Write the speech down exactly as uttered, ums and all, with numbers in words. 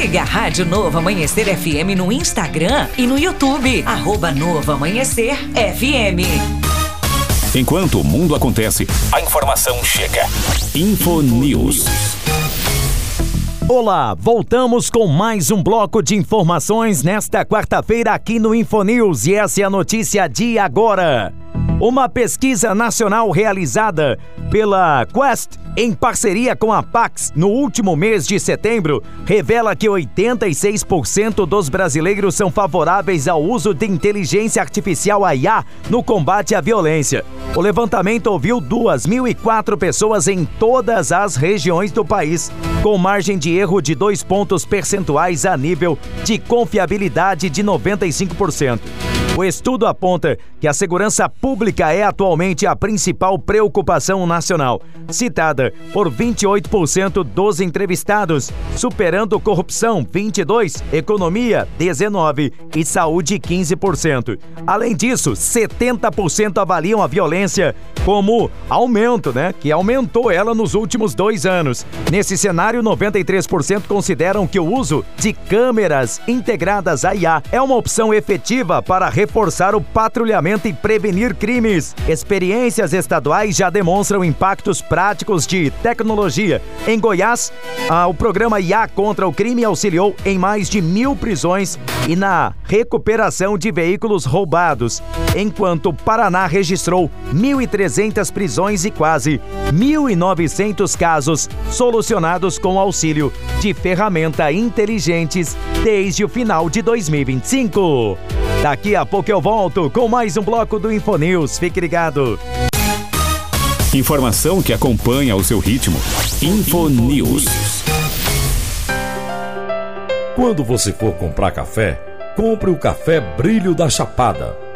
Siga a Rádio Novo Amanhecer F M no Instagram e no YouTube, arroba Novo Amanhecer F M. Enquanto o mundo acontece, a informação chega. Infonews. Olá, voltamos com mais um bloco de informações nesta quarta-feira aqui no Infonews e essa é a notícia de agora. Uma pesquisa nacional realizada pela Quest em parceria com a Pax no último mês de setembro revela que oitenta e seis por cento dos brasileiros são favoráveis ao uso de inteligência artificial I A no combate à violência. O levantamento ouviu duas mil e quatro pessoas em todas as regiões do país, com margem de erro de dois pontos percentuais a nível de confiabilidade de noventa e cinco por cento. O estudo aponta que a segurança pública é atualmente a principal preocupação nacional, citada por vinte e oito por cento dos entrevistados, superando corrupção vinte e dois por cento, economia dezenove por cento e saúde quinze por cento. Além disso, setenta por cento avaliam a violência como aumento, né? Que aumentou ela nos últimos dois anos. Nesse cenário, noventa e três por cento consideram que o uso de câmeras integradas à I A é uma opção efetiva para reforçar o patrulhamento e prevenir crimes. Experiências estaduais já demonstram impactos práticos de tecnologia. Em Goiás, ah, o programa I A contra o crime auxiliou em mais de mil prisões e na recuperação de veículos roubados, enquanto o Paraná registrou mil e trezentas prisões e quase mil e novecentos casos solucionados com auxílio de ferramentas inteligentes desde o final de dois mil e vinte e cinco. Daqui a pouco eu volto com mais um bloco do Infonews. Fique ligado. Informação que acompanha o seu ritmo. Infonews. Quando você for comprar café, compre o café Brilho da Chapada.